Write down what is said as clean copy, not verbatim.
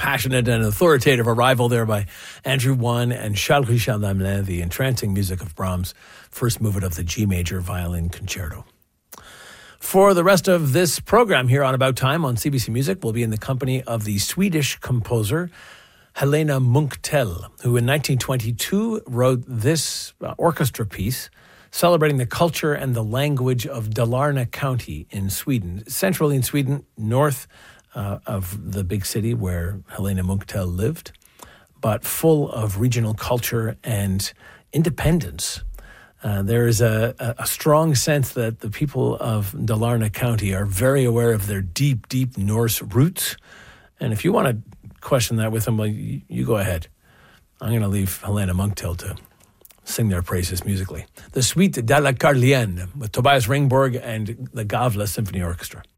passionate and authoritative arrival there by Andrew One and Charles Richard Hamelin, the entrancing music of Brahms' first movement of the G major violin concerto. For the rest of this program here on About Time on CBC Music, we'll be in the company of the Swedish composer Helena Munktell, who in 1922 wrote this orchestra piece celebrating the culture and the language of Dalarna County in Sweden, centrally in Sweden, north of the big city where Helena Munktell lived, but full of regional culture and independence. There is a strong sense that the people of Dalarna County are very aware of their deep, deep Norse roots. And if you want to question that with them, well, you go ahead. I'm going to leave Helena Munktell to sing their praises musically. The Suite de la Carlienne with Tobias Ringborg and the Gavle Symphony Orchestra.